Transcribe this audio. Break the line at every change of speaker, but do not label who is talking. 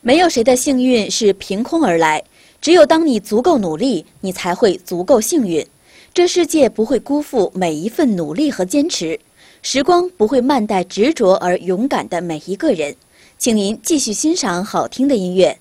没有谁的幸运是凭空而来，只有当你足够努力，你才会足够幸运。这世界不会辜负每一份努力和坚持，时光不会慢待执着而勇敢的每一个人。请您继续欣赏好听的音乐。